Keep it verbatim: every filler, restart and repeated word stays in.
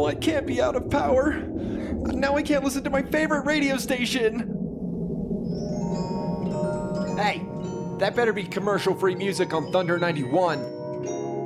No, I can't be out of power. Now I can't listen to my favorite radio station. Hey, that better be commercial-free music on Thunder ninety-one.